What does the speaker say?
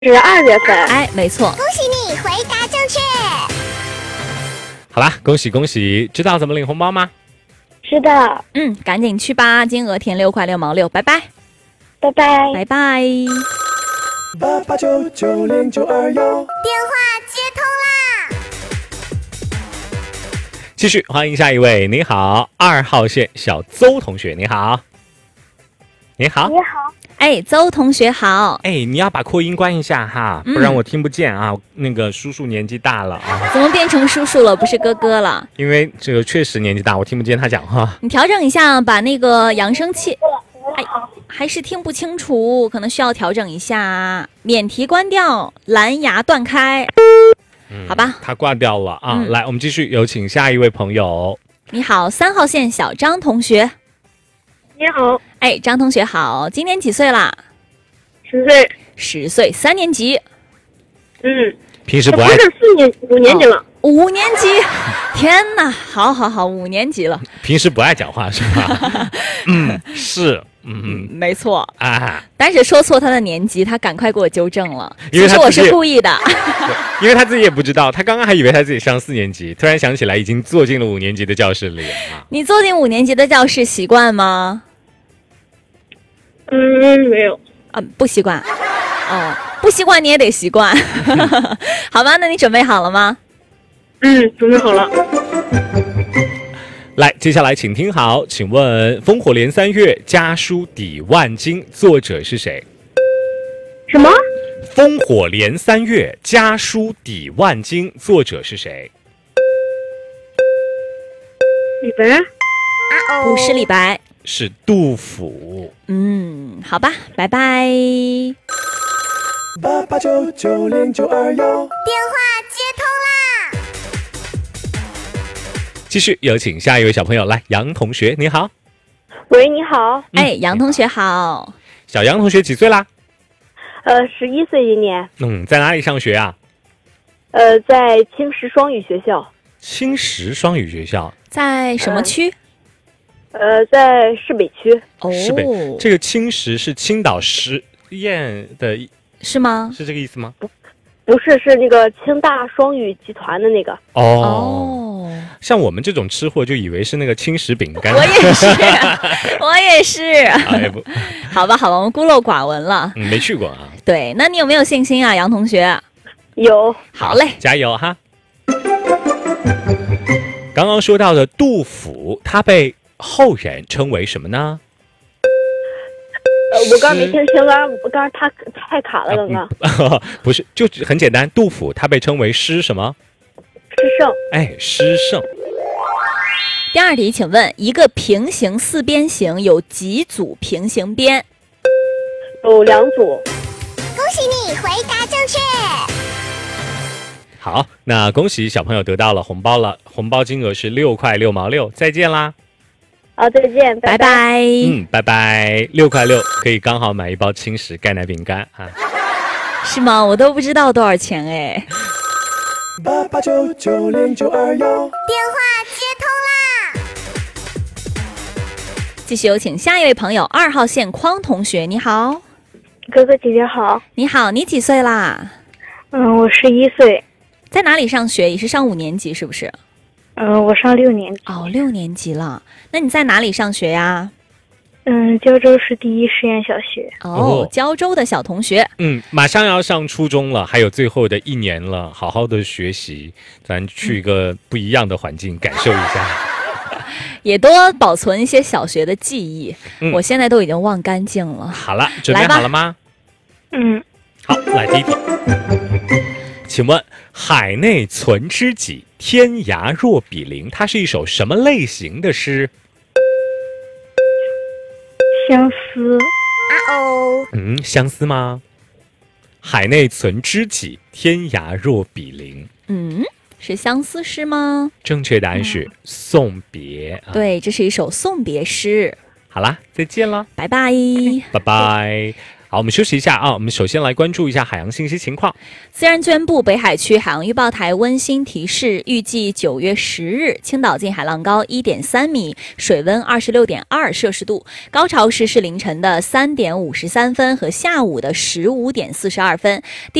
是2月份。 哎，没错。 恭喜你回答正确。 好啦，恭喜恭喜！知道怎么领红包吗？ 是的， 赶紧去吧，金额填6块6毛6，拜拜， 拜拜， 拜拜。 电 88990921。 话接通啦！ 继续欢迎下一位，你好，2号线小邹同学，你好，你好， 你好， 哎，邹同学好。 哎，你要把扩音关一下哈，不然我听不见啊。那个叔叔年纪大了啊， 怎么变成叔叔了，不是哥哥了？ 因为这个确实年纪大，我听不见他讲话。 你调整一下，把那个扬声器，哎，还是听不清楚，可能需要调整一下。免提关掉，蓝牙断开。好吧， 他挂掉了啊。来，我们继续有请下一位朋友。 你好，3号线小张同学。 你好， 哎，张同学好，今年几岁啦 10岁。 ？10岁，3年级。 平时不爱不是5年级了。 5年级，天哪，好5年级了。 平时不爱讲话是吧？是， 没错啊， 但是说错他的年纪，他赶快给我纠正了。 因为其实我他自己是故意的。 因为他自己也不知道，他刚刚还以为他自己上4年级，突然想起来已经坐进了5年级的教室里啊。 你坐进5年级的教室习惯吗？ 没有。 不习惯。哦，不习惯你也得习惯。好吧，那你准备好了吗？ 准备好了。 来，接下来请听好，请问《烽火连三月》家书抵万金，作者是谁？ 什么？ 《烽火连三月》家书抵万金，作者是谁？ 李白？ 不是李白。 是杜甫。 好吧，拜拜。 88990921。 电话接通啦！ 继续有请下一位小朋友，来，杨同学，你好。 喂，你好。 哎，杨同学好。 小杨同学几岁啦 11岁今年。 在哪里上学啊？ 在青石双语学校。 青石双语学校在什么区？ 在市北区。 是北。这个青石是青岛实验的， 是吗？ 是这个意思吗？ 不是，是那个清大双语集团的那个。 像我们这种吃货就以为是那个青石饼干。 我也是，我也是。好吧，我们孤陋寡闻了。 没去过啊。 对，那你有没有信心啊，杨同学？ 有。 好嘞， 加油哈。刚刚说到的杜甫，他被后人称为什么呢？ 我刚没听清，刚他太卡了，刚刚。 不是，就很简单，杜甫他被称为诗什么？ 诗圣。 哎，诗圣。 第2题，请问一个平行四边形有几组平行边？ 有2组。 恭喜你回答正确。 好，那恭喜小朋友得到了红包了，红包金额是6块6毛6，再见啦。 再见， 拜拜。 拜拜。6块6可以刚好买一包青石钙奶饼干啊。 是吗？我都不知道多少钱哎。 88990921。 电话接通啦！ 继续有请下一位朋友，2号线匡同学，你好。 哥哥姐姐好。 你好，你几岁啦？ 我11岁。 在哪里上学？你是上5年级是不是？ 我上6年级。 6年级了。那你在哪里上学呀？ 胶州市第一实验小学。 胶州的小同学。 马上要上初中了，还有最后的1年了，好好的学习，咱去一个不一样的环境感受一下。 也多保存一些小学的记忆。我现在都已经忘干净了。 好了，准备好了吗？好，来第1题。请问海内存知己，天涯若比邻，它是一首什么类型的诗？ 相思。 相思吗？海内存知己，天涯若比邻。 是相思诗吗？ 正确答案是送别。 对，这是一首送别诗。 好啦，再见了， 拜拜。 拜拜。 好，我们休息一下啊。我们首先来关注一下海洋信息情况。 自然资源部北海区海洋预报台温馨提示，预计9月10日，青岛近海浪高1.3米，水温26.2摄氏度，高潮时是凌晨的3点53分和下午的15点42分。